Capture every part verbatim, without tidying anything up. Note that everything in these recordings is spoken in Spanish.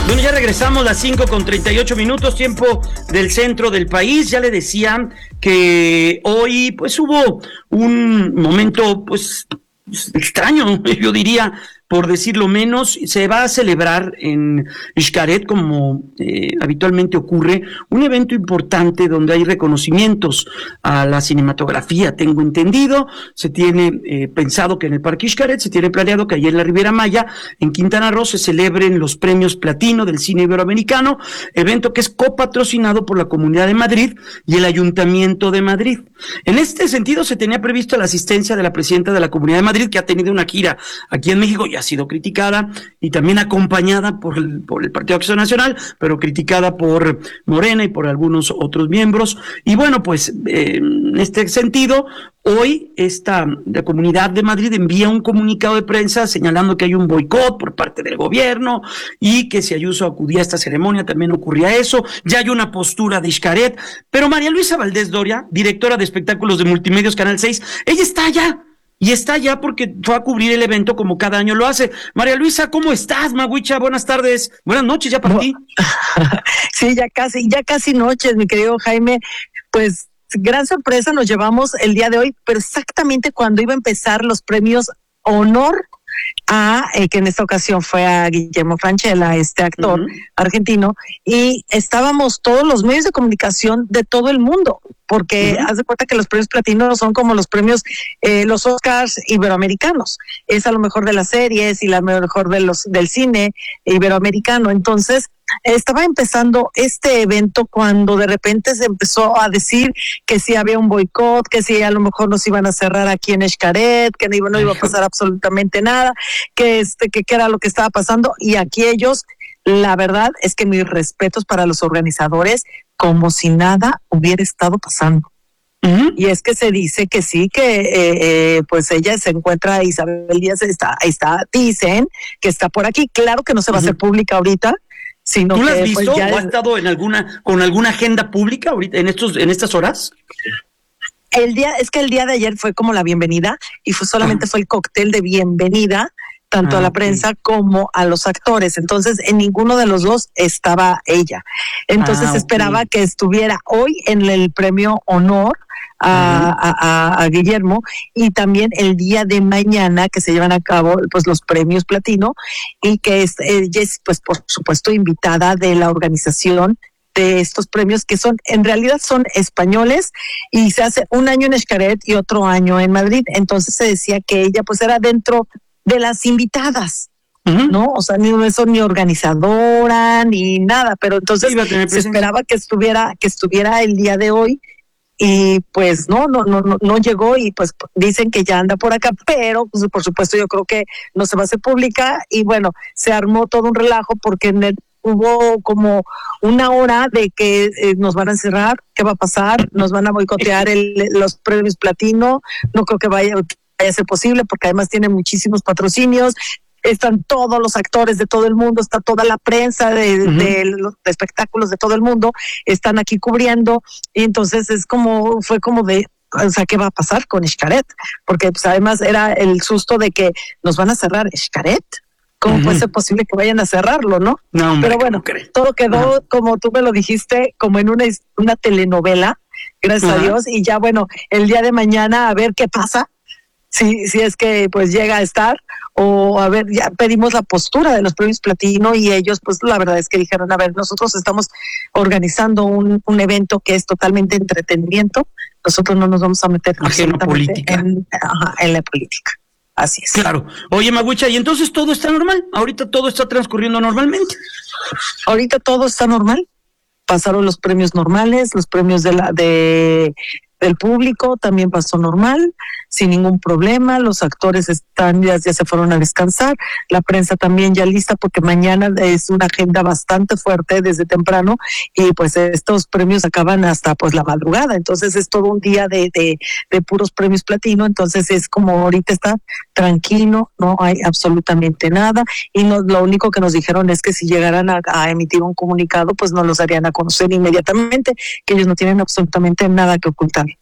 Bueno, ya regresamos a las cinco con treinta y ocho minutos, tiempo del centro del país. Ya le decía que hoy pues hubo un momento pues extraño, yo diría, por decirlo menos. Se va a celebrar en Xcaret, como eh, habitualmente ocurre, un evento importante donde hay reconocimientos a la cinematografía, tengo entendido. Se tiene eh, pensado que en el Parque Xcaret, se tiene planeado que allí en la Riviera Maya, en Quintana Roo, se celebren los premios Platino del cine iberoamericano, evento que es copatrocinado por la Comunidad de Madrid y el Ayuntamiento de Madrid. En este sentido, se tenía previsto la asistencia de la presidenta de la Comunidad de Madrid, que ha tenido una gira aquí en México y ha sido criticada, y también acompañada por el, por el Partido Acción Nacional, pero criticada por Morena y por algunos otros miembros. Y bueno, pues eh, en este sentido, hoy esta la Comunidad de Madrid envía un comunicado de prensa señalando que hay un boicot por parte del gobierno y que si Ayuso acudía a esta ceremonia también ocurría eso. Ya hay una postura de Xcaret, pero María Luisa Valdés Doria, directora de espectáculos de Multimedios Canal seis, ella está allá. Y está allá porque fue a cubrir el evento como cada año lo hace. María Luisa, ¿cómo estás, Maguicha? Buenas tardes. Buenas noches ya para ti. Sí, ya casi, ya casi noches, mi querido Jaime. Pues gran sorpresa nos llevamos el día de hoy, pero exactamente cuando iba a empezar los premios Honor a, eh, que en esta ocasión fue a Guillermo Francella, este actor uh-huh. argentino, y estábamos todos los medios de comunicación de todo el mundo, porque uh-huh. haz de cuenta que los premios Platino son como los premios, eh, los Oscars iberoamericanos, es a lo mejor de las series y la mejor de los del cine iberoamericano. Entonces estaba empezando este evento cuando de repente se empezó a decir que si había un boicot, que si a lo mejor nos iban a cerrar aquí en Xcaret, que no iba, no iba a pasar absolutamente nada, que este que, que era lo que estaba pasando. Y aquí ellos, la verdad es que mis respetos para los organizadores, como si nada hubiera estado pasando. Uh-huh. Y es que se dice que sí, que eh, eh, pues ella se encuentra, Isabel Díaz está, está, dicen que está por aquí. Claro que no se va uh-huh. a hacer pública ahorita. Sino ¿Tú la has que, visto pues, ya o has estado en alguna con alguna agenda pública ahorita en estos en estas horas? El día es que el día de ayer fue como la bienvenida y fue solamente ah. fue el cóctel de bienvenida tanto ah, a la prensa okay. como a los actores. Entonces en ninguno de los dos estaba ella. Entonces ah, esperaba okay. que estuviera hoy en el premio Honor A, a, a Guillermo, y también el día de mañana que se llevan a cabo pues los premios Platino, y que es, ella es pues por supuesto invitada de la organización de estos premios, que son en realidad son españoles, y se hace un año en Xcaret y otro año en Madrid. Entonces se decía que ella pues era dentro de las invitadas. Uh-huh. No, o sea, ni eso, ni organizadora ni nada, pero entonces se esperaba que estuviera que estuviera el día de hoy. Y pues no, no, no, no, no llegó, y pues dicen que ya anda por acá, pero pues, por supuesto yo creo que no se va a hacer pública. Y bueno, se armó todo un relajo porque en el, hubo como una hora de que eh, nos van a encerrar, ¿qué va a pasar? Nos van a boicotear el, los premios Platino, no creo que vaya, vaya a ser posible porque además tiene muchísimos patrocinios. Están todos los actores de todo el mundo, está toda la prensa de, uh-huh. de los de espectáculos de todo el mundo, están aquí cubriendo, y entonces es como, fue como de, o sea, ¿qué va a pasar con Xcaret? Porque pues además era el susto de que nos van a cerrar Xcaret. ¿Cómo uh-huh. puede ser posible que vayan a cerrarlo, no? No, hombre, pero bueno, todo quedó, uh-huh. como tú me lo dijiste, como en una, una telenovela, gracias uh-huh. a Dios, y ya bueno, el día de mañana a ver qué pasa. Si, si es que pues llega a estar, o a ver, ya pedimos la postura de los premios Platino, y ellos pues la verdad es que dijeron, a ver, nosotros estamos organizando un, un evento que es totalmente entretenimiento, nosotros no nos vamos a meter ajeno política. En, ajá, en la política. Así es. Claro. Oye, Maguicha, y entonces todo está normal, ahorita todo está transcurriendo normalmente. Ahorita todo está normal, pasaron los premios normales, los premios de la de del público también pasó normal, sin ningún problema. Los actores están ya, ya se fueron a descansar, la prensa también ya lista porque mañana es una agenda bastante fuerte desde temprano, y pues estos premios acaban hasta pues la madrugada, entonces es todo un día de, de, de puros premios Platino. Entonces es como ahorita está tranquilo, no hay absolutamente nada, y no, lo único que nos dijeron es que si llegaran a, a emitir un comunicado pues no los harían a conocer inmediatamente, que ellos no tienen absolutamente nada que ocultar.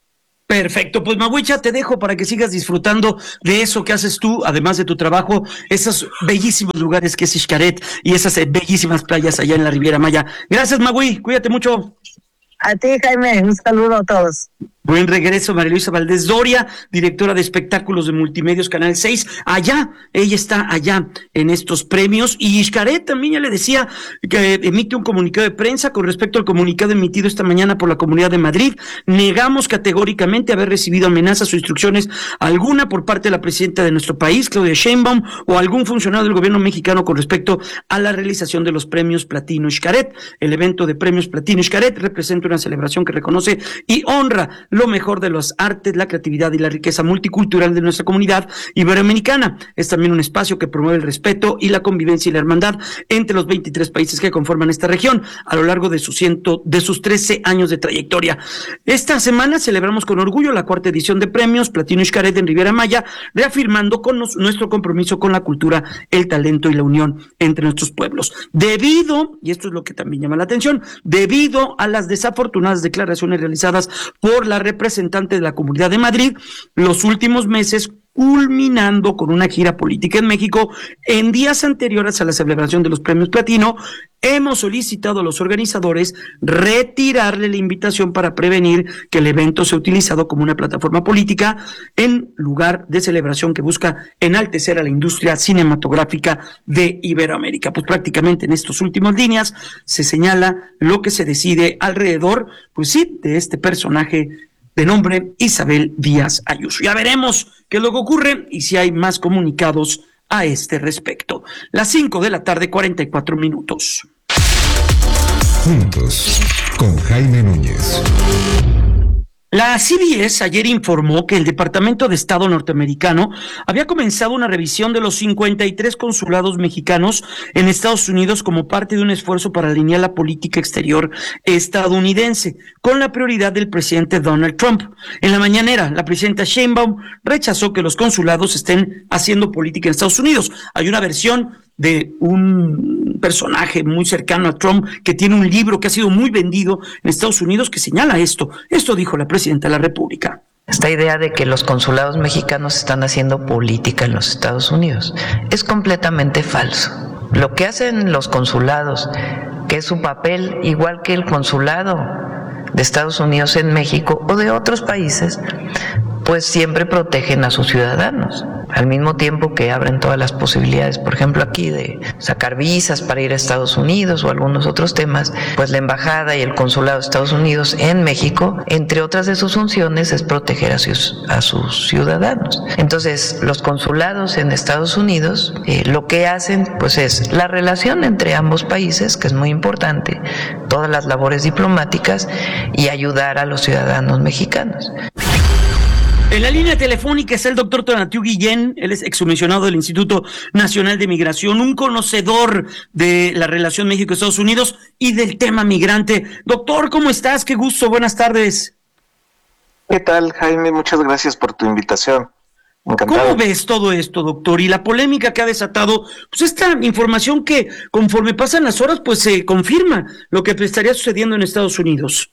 Perfecto, pues Mawicha, te dejo para que sigas disfrutando de eso que haces tú, además de tu trabajo, esos bellísimos lugares que es Xcaret y esas eh, bellísimas playas allá en la Riviera Maya. Gracias, Magui, cuídate mucho. A ti, Jaime, un saludo a todos. Buen regreso, María Luisa Valdés Doria, directora de espectáculos de Multimedios Canal seis. Allá, ella está allá en estos premios. Y Xcaret también ya le decía que emite un comunicado de prensa con respecto al comunicado emitido esta mañana por la Comunidad de Madrid. Negamos categóricamente haber recibido amenazas o instrucciones alguna por parte de la presidenta de nuestro país, Claudia Sheinbaum, o algún funcionario del gobierno mexicano con respecto a la realización de los premios Platino Xcaret. El evento de premios Platino Xcaret representa una celebración que reconoce y honra lo mejor de las artes, la creatividad y la riqueza multicultural de nuestra comunidad iberoamericana. Es también un espacio que promueve el respeto y la convivencia y la hermandad entre los veintitrés países que conforman esta región a lo largo de sus ciento, de sus trece años de trayectoria. Esta semana celebramos con orgullo la cuarta edición de premios Platino Xcaret en Riviera Maya, reafirmando con nos, nuestro compromiso con la cultura, el talento y la unión entre nuestros pueblos. Debido, y esto es lo que también llama la atención, debido a las desafortunadas declaraciones realizadas por la representante de la Comunidad de Madrid, los últimos meses culminando con una gira política en México, en días anteriores a la celebración de los premios Platino, hemos solicitado a los organizadores retirarle la invitación para prevenir que el evento sea utilizado como una plataforma política en lugar de celebración que busca enaltecer a la industria cinematográfica de Iberoamérica. Pues prácticamente en estos últimos líneas se señala lo que se decide alrededor, pues sí, de este personaje de nombre Isabel Díaz Ayuso. Ya veremos qué es lo que ocurre y si hay más comunicados a este respecto. Las cinco de la tarde, cuarenta y cuatro minutos. Juntos, con Jaime Núñez. La C B S ayer informó que el Departamento de Estado norteamericano había comenzado una revisión de los cincuenta y tres consulados mexicanos en Estados Unidos como parte de un esfuerzo para alinear la política exterior estadounidense con la prioridad del presidente Donald Trump. En la mañanera, la presidenta Sheinbaum rechazó que los consulados estén haciendo política en Estados Unidos. Hay una versión de un personaje muy cercano a Trump que tiene un libro que ha sido muy vendido en Estados Unidos que señala esto. Esto dijo la presidenta de la República. Esta idea de que los consulados mexicanos están haciendo política en los Estados Unidos es completamente falso. Lo que hacen los consulados, que es su papel igual que el consulado de Estados Unidos en México o de otros países, pues siempre protegen a sus ciudadanos, al mismo tiempo que abren todas las posibilidades, por ejemplo aquí de sacar visas para ir a Estados Unidos o algunos otros temas, pues la embajada y el consulado de Estados Unidos en México, entre otras de sus funciones, es proteger a sus, a sus ciudadanos. Entonces, los consulados en Estados Unidos eh, lo que hacen pues es la relación entre ambos países, que es muy importante, todas las labores diplomáticas y ayudar a los ciudadanos mexicanos. En la línea telefónica está el doctor Tonatiuh Guillén, él es excomisionado del Instituto Nacional de Migración, un conocedor de la relación México-Estados Unidos y del tema migrante. Doctor, ¿cómo estás? Qué gusto, buenas tardes. ¿Qué tal, Jaime? Muchas gracias por tu invitación. Encantado. ¿Cómo ves todo esto, doctor? Y la polémica que ha desatado, pues esta información que conforme pasan las horas, pues se confirma lo que estaría sucediendo en Estados Unidos.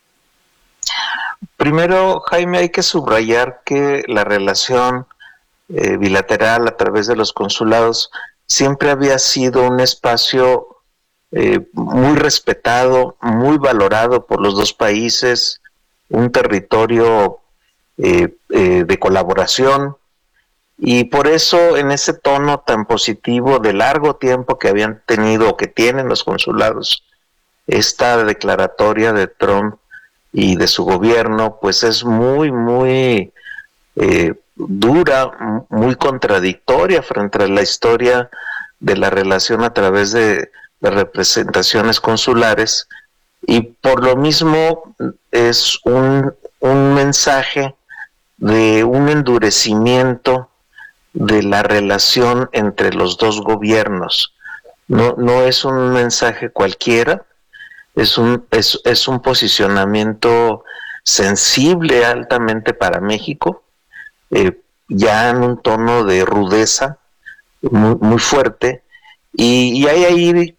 Primero, Jaime, hay que subrayar que la relación eh, bilateral a través de los consulados siempre había sido un espacio eh, muy respetado, muy valorado por los dos países, un territorio eh, eh, de colaboración, y por eso en ese tono tan positivo de largo tiempo que habían tenido o que tienen los consulados, esta declaratoria de Trump y de su gobierno, pues es muy, muy eh, dura, muy contradictoria frente a la historia de la relación a través de las representaciones consulares, y por lo mismo es un, un mensaje de un endurecimiento de la relación entre los dos gobiernos. No, no es un mensaje cualquiera. Es un, es, es un posicionamiento sensible altamente para México, eh, ya en un tono de rudeza muy, muy fuerte, y, y hay ahí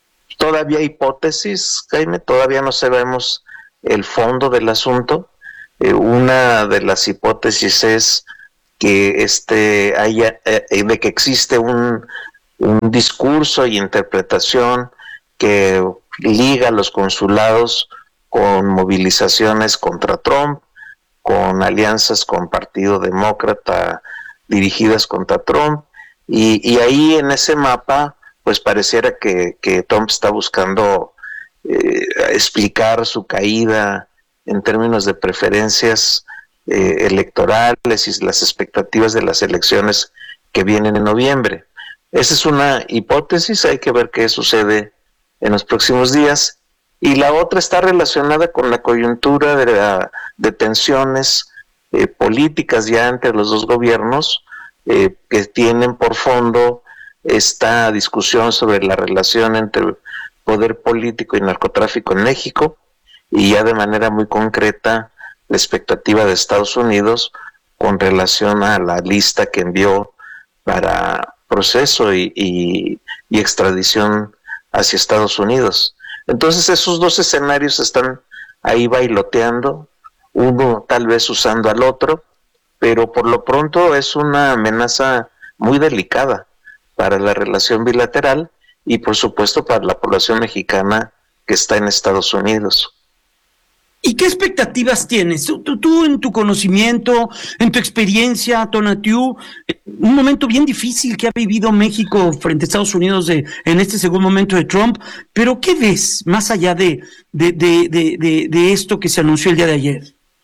todavía hipótesis, Jaime, todavía no sabemos el fondo del asunto, Eh, una de las hipótesis es que este haya eh, de que existe un, un discurso y interpretación que liga a los consulados con movilizaciones contra Trump, con alianzas con Partido Demócrata dirigidas contra Trump, y, y ahí en ese mapa pues pareciera que, que Trump está buscando eh, explicar su caída en términos de preferencias eh, electorales y las expectativas de las elecciones que vienen en noviembre. Esa es una hipótesis, hay que ver qué sucede en los próximos días. Y la otra está relacionada con la coyuntura de, la, de tensiones eh, políticas ya entre los dos gobiernos eh, que tienen por fondo esta discusión sobre la relación entre poder político y narcotráfico en México, y ya de manera muy concreta la expectativa de Estados Unidos con relación a la lista que envió para proceso y, y, y extradición hacia Estados Unidos. Entonces esos dos escenarios están ahí bailoteando, uno tal vez usando al otro, pero por lo pronto es una amenaza muy delicada para la relación bilateral y por supuesto para la población mexicana que está en Estados Unidos. ¿Y qué expectativas tienes? Tú, tú, tú en tu conocimiento, en tu experiencia, Tonatiuh, un momento bien difícil que ha vivido México frente a Estados Unidos de, en este segundo momento de Trump, pero ¿qué ves más allá de, de, de, de, de, de esto que se anunció el día de ayer?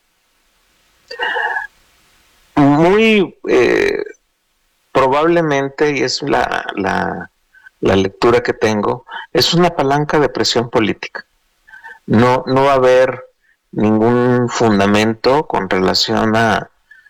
Muy eh, probablemente, y es la, la, la lectura que tengo, es una palanca de presión política. No, no va a haber ningún fundamento con relación a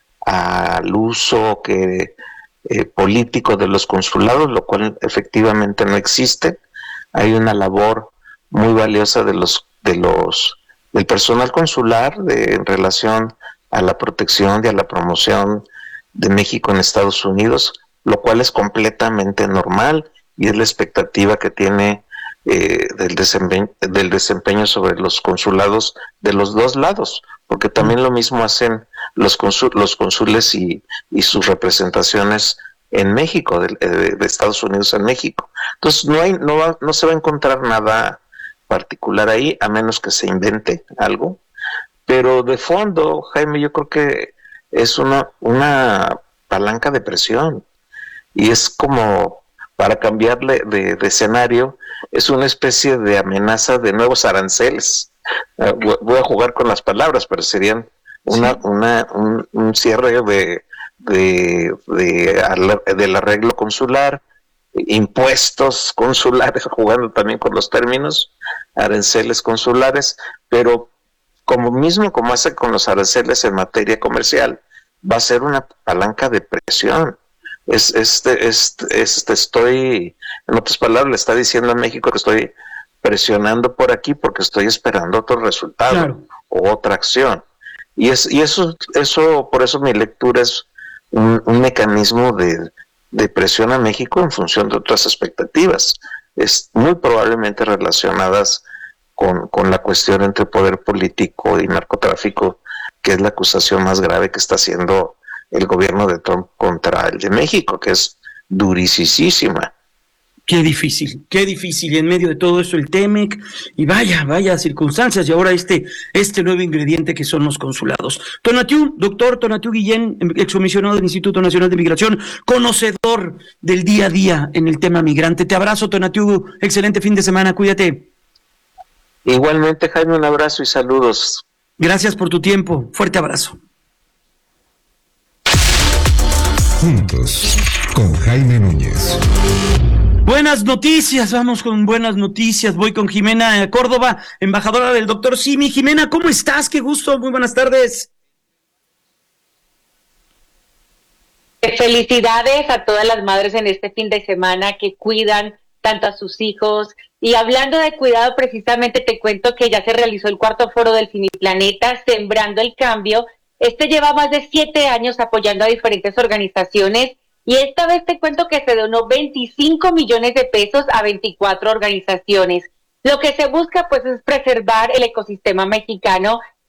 al uso que eh, político de los consulados, lo cual efectivamente no existe. Hay una labor muy valiosa de los de los del personal consular de, en relación a la protección y a la promoción de México en Estados Unidos, lo cual es completamente normal y es la expectativa que tiene Eh, del, desempeño, del desempeño sobre los consulados de los dos lados, porque también lo mismo hacen los, consul, los cónsules y, y sus representaciones en México, de, de, de Estados Unidos en México. Entonces no hay, no, va, no se va a encontrar nada particular ahí, a menos que se invente algo, pero de fondo, Jaime, yo creo que es una, una palanca de presión, y es como para cambiarle de, de escenario, es una especie de amenaza de nuevos aranceles. Uh, voy a jugar con las palabras, pero serían una, sí. una un, un cierre de, de, de del arreglo consular, impuestos consulares, jugando también con los términos, aranceles consulares, pero como mismo como hace con los aranceles en materia comercial, va a ser una palanca de presión. Es, este, este, este, estoy, en otras palabras, le está diciendo a México que estoy presionando por aquí porque estoy esperando otro resultado, claro, o otra acción. Y es, y eso, eso, por eso mi lectura es un, un mecanismo de, de presión a México en función de otras expectativas, es muy probablemente relacionadas con, con la cuestión entre poder político y narcotráfico, que es la acusación más grave que está haciendo el gobierno de Trump contra el de México, que es durisísima. Qué difícil, qué difícil, y en medio de todo esto el Temec, y vaya, vaya circunstancias, y ahora este, este nuevo ingrediente que son los consulados. Tonatiuh, doctor Tonatiuh Guillén, excomisionado del Instituto Nacional de Migración, conocedor del día a día en el tema migrante. Te abrazo, Tonatiuh, excelente fin de semana, cuídate. Igualmente, Jaime, un abrazo y saludos. Gracias por tu tiempo, fuerte abrazo. Juntos, con Jaime Núñez. Buenas noticias, vamos con buenas noticias. Voy con Jimena Córdoba, embajadora del doctor Simi. Jimena, ¿cómo estás? Qué gusto, muy buenas tardes. Felicidades a todas las madres en este fin de semana que cuidan tanto a sus hijos. Y hablando de cuidado, precisamente te cuento que ya se realizó el cuarto foro del Cineplaneta, Sembrando el Cambio. Este lleva más de siete años apoyando a diferentes organizaciones y esta vez te cuento que se donó veinticinco millones de pesos a veinticuatro organizaciones. Lo que se busca pues es preservar el ecosistema mexicano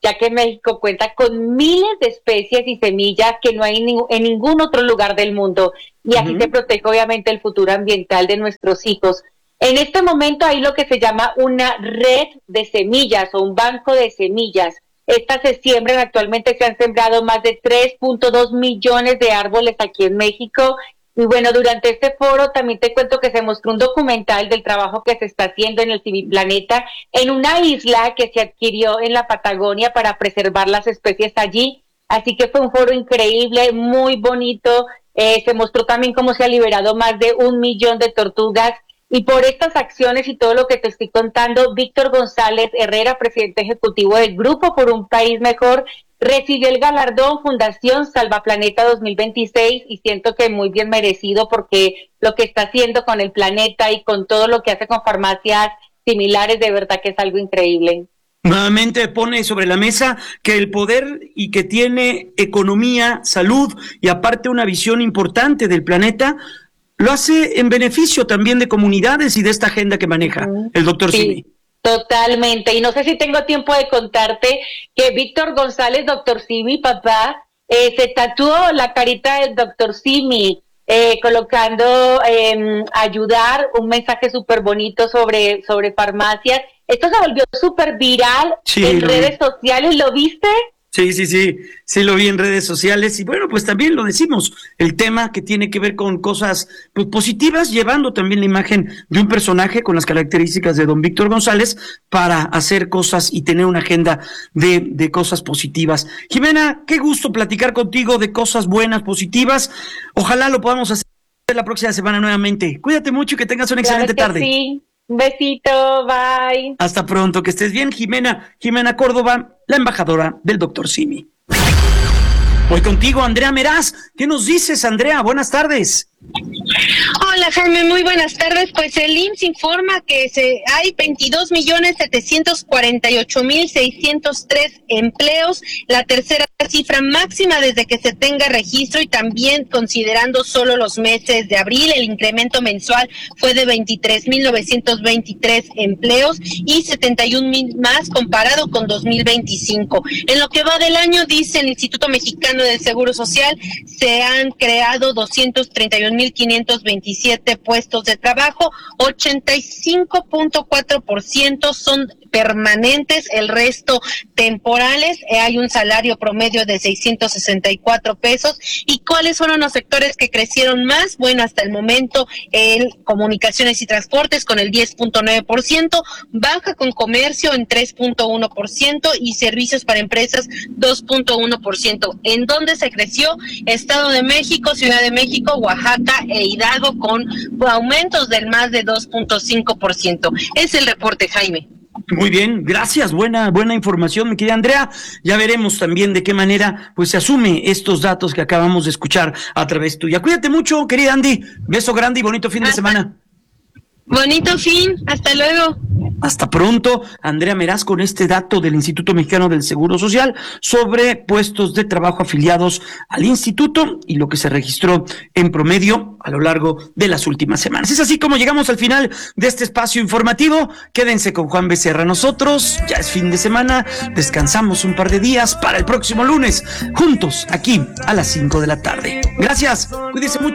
ya que México cuenta con miles de especies y semillas que no hay en ningún otro lugar del mundo, y así uh-huh. se protege obviamente el futuro ambiental de nuestros hijos. En este momento hay lo que se llama una red de semillas o un banco de semillas. Estas se siembran, actualmente se han sembrado más de tres punto dos millones de árboles aquí en México. Y bueno, durante este foro también te cuento que se mostró un documental del trabajo que se está haciendo en el Civiplaneta, en una isla que se adquirió en la Patagonia para preservar las especies allí. Así que fue un foro increíble, muy bonito. Eh, se mostró también cómo se ha liberado más de un millón de tortugas. Y por estas acciones y todo lo que te estoy contando, Víctor González Herrera, presidente ejecutivo del Grupo por un País Mejor, recibió el galardón Fundación Salvaplaneta dos mil veintiséis, y siento que muy bien merecido, porque lo que está haciendo con el planeta y con todo lo que hace con farmacias similares, de verdad que es algo increíble. Nuevamente pone sobre la mesa que el poder y que tiene economía, salud y aparte una visión importante del planeta, lo hace en beneficio también de comunidades y de esta agenda que maneja uh-huh. el doctor sí. Simi. Totalmente, y no sé si tengo tiempo de contarte que Víctor González, doctor Simi, papá, eh, se tatuó la carita del doctor Simi, eh, colocando eh, ayudar, un mensaje súper bonito sobre, sobre farmacias. Esto se volvió súper viral sí, en redes vi. sociales, ¿lo viste? Sí, sí, sí, sí lo vi en redes sociales, y bueno, pues también lo decimos, el tema que tiene que ver con cosas pues positivas, llevando también la imagen de un personaje con las características de don Víctor González para hacer cosas y tener una agenda de, de cosas positivas. Jimena, qué gusto platicar contigo de cosas buenas, positivas, ojalá lo podamos hacer la próxima semana nuevamente. Cuídate mucho y que tengas una claro excelente que tarde. Sí. Un besito, bye. Hasta pronto, que estés bien, Jimena. Jimena Córdoba, la embajadora del doctor Simi. Voy contigo, Andrea Meraz. ¿Qué nos dices, Andrea? Buenas tardes. Hola, Jaime, muy buenas tardes. Pues el I M S S informa que se hay veintidós millones setecientos cuarenta y ocho mil seiscientos tres empleos, la tercera cifra máxima desde que se tenga registro, y también considerando solo los meses de abril, el incremento mensual fue de veintitrés mil novecientos veintitrés empleos y setenta y un mil más comparado con dos mil veinticinco. En lo que va del año, dice el Instituto Mexicano del Seguro Social, se han creado doscientos treinta y un mil quinientos veintisiete puestos de trabajo, ochenta y cinco punto cuatro por ciento son permanentes, el resto temporales. Eh, hay un salario promedio de seiscientos sesenta y cuatro pesos. ¿Y cuáles fueron los sectores que crecieron más? Bueno, hasta el momento, el comunicaciones y transportes con el diez punto nueve por ciento, baja con comercio en tres punto uno por ciento y servicios para empresas dos punto uno por ciento. ¿En dónde se creció? Estado de México, Ciudad de México, Oaxaca e Hidalgo, con aumentos del más de dos punto cinco por ciento. Es el reporte, Jaime. Muy bien, gracias, buena buena información, mi querida Andrea. Ya veremos también de qué manera pues se asume estos datos que acabamos de escuchar a través tuya. Cuídate mucho, querida Andy. Beso grande y bonito fin de semana. Bonito fin, hasta luego. Hasta pronto, Andrea Meraz, con este dato del Instituto Mexicano del Seguro Social sobre puestos de trabajo afiliados al instituto y lo que se registró en promedio a lo largo de las últimas semanas. Es así como llegamos al final de este espacio informativo. Quédense con Juan Becerra. Nosotros, ya es fin de semana, descansamos un par de días para el próximo lunes, juntos aquí a las cinco de la tarde. Gracias, cuídense mucho.